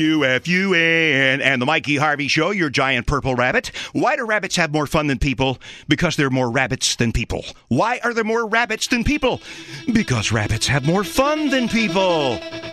UFUN and the Mikey Harvey Show, your giant purple rabbit. Why do rabbits have more fun than people? Because there are more rabbits than people. Why are there more rabbits than people? Because rabbits have more fun than people.